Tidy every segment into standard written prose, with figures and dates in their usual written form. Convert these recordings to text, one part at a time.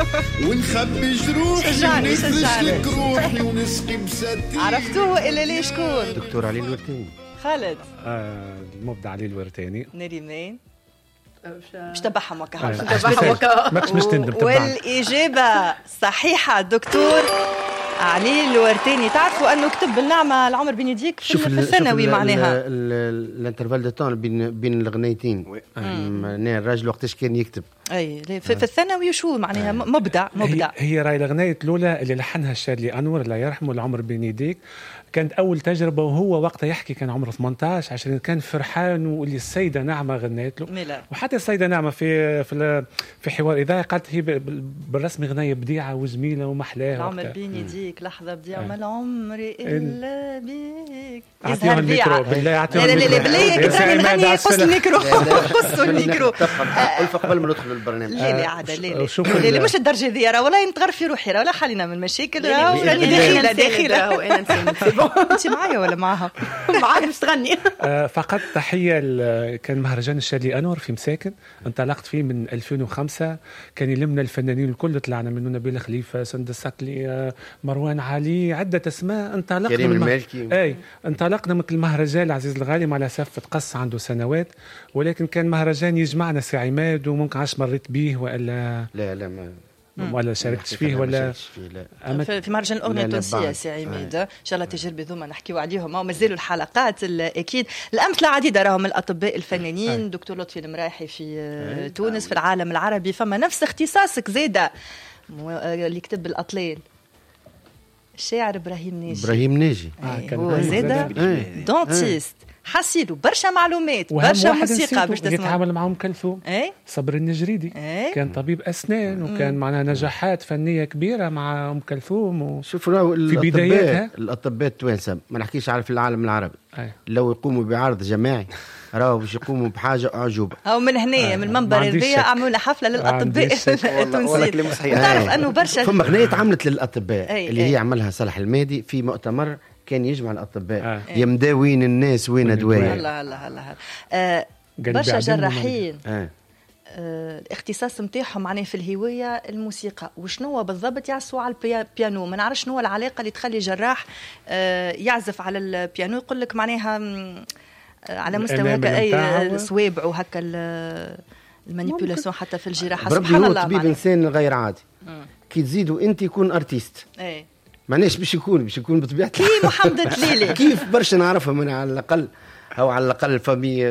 ونخبي جروحي شجعني. ونفرش لك روحي ونسقي بساتين. عرفتوه إلا ليه شكون؟ دكتور علي الورتاني. خالد المبدع علي الورتاني. نريمان مش تبعهم وكا ماكش تندم تبعهم. والإجابة صحيحة دكتور علي الورتاني. تعرفوا أنه كتب النعمة العمر بن يديك في الثانوي معناها الانترفال دو طون بين الغنيتين. الراجل وقتاش كان يكتب أي في الثانوي وشو معناها مبدع. هي راي الغناية الأولى اللي لحنها الشادلي أنور الله يرحمه العمر بن يديك. كانت أول تجربة وهو وقتها يحكي كان عمره 18 عشان كان فرحان واللي السيدة نعمة غنيت له ميلا. وحتى السيدة نعمة في حوار إذاعي قالت هي بالرسم غنية بديعة وجميلة ومحلاها. العمر بين يديك لحظة بديعة ما العمر إلا بيك. يظهر الميكرو بالله لا بالله كتاني نغني قص الميكرو قصوا الميكرو ألف قبل ما ندخل البرنامج. لا عادة لا مش الدرجة ذي ولا نتغر في روحي ولا خلينا من مشاكل وراني داخلة وأنا نسيت. أنت معايا ولا معها؟ معايا مش تغني. فقط تحية كان مهرجان الشادلي أنور في مساكن انطلقت فيه من 2005. كان يلمنا الفنانين الكل طلعنا منه نبيل خليفة سندس سكلي مروان علي عدة اسماء. انطلقنا كريم المالكي. انطلقنا مثل المهرجان العزيز الغالي مع الأسف تقص عنده سنوات ولكن كان مهرجان يجمعنا سي عماد وممكن عاش مريت به ولا لا ما ولا شاركتش فيه ولا في مهرجان الأغنية التونسية سي عماد. إن شاء الله تجربة ذوما نحكيو عليهم ومازالوا الحلقات أكيد. الأمثلة عديدة راهم الأطباء الفنانين. دكتور لطفي المرايحي في تونس في العالم العربي فما نفس اختصاصك زيدة اللي كتب الأطلال الشاعر إبراهيم ناجي هو زيدة دونتيست. حسيلو برشا معلومات برشا موسيقى باش تسمع. يتعامل معهم كلثوم صبر النجريدي كان طبيب أسنان وكان معنا نجاحات فنية كبيرة مع أم كلثوم شوفوا في بداياتها. الأطباء التوانسة ما نحكيش على في العالم العربي لو يقوموا بعرض جماعي راهو باش يقوموا بحاجة أعجوبة. أو من هنا من المنبر الذي عملوا حفلة للأطباء التونسيين. تعرف أنه برشا ثم أغنية عملت للأطباء اللي هي عملها صالح المادي في مؤتمر كان يجمع الأطباء يمداوين الناس وين أدوية. الله برشا جراحين الاختصاص متاعهم معناه في الهواية الموسيقى. وشنو بالضبط يعزفوا على البيانو؟ ما نعرفش شنو العلاقة اللي تخلي جراح يعزف على البيانو يقول لك معناها على مستوى هكا أي صوابع وهكا المانيبيولاسيون حتى في الجراحة. سبحان الله. طبيب إنسان غير عادي. كي تزيدوا أنت يكون أرتيست. معناش باش يكون بطبيعة كي محمد تليلي كيف برشا نعرفها من على الأقل أو على الأقل فامي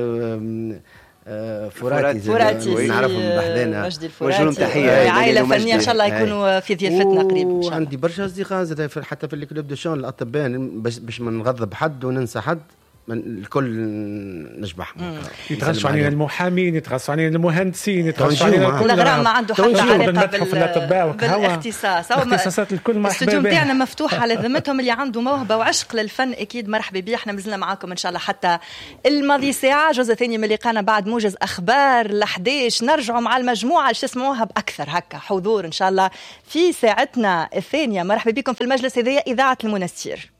فراتي نعرفهم بحذانا مجدي الفراتي عائلة فنية إن شاء الله يكونوا في ضيافتنا قريب. وعندي برشا أصدقاء حتى في الكلوب دو شون الأطباء باش ما نغضب حد وننسى حد الكل نشبحهم. يتغشوا علينا المحامين يتغشوا علينا المهندسين يتغشوا علينا كل غرام ما عنده حتى علاقة بالاختصاص. اختصاصات الكل مرحبا. الاستوديو نتاعنا مفتوح على ذمتهم اللي عنده موهبة وعشق للفن أكيد مرحبا بيه. احنا مازلنا معاكم إن شاء الله حتى الماضي ساعة. جزء ثاني من لقانا بعد موجز أخبار 11 نرجعوا مع المجموعة اللي تسمعوها بأكثر هكا حضور إن شاء الله في ساعتنا الثانية. مرحبا بكم في المجلس هذايا إذاعة المنستير.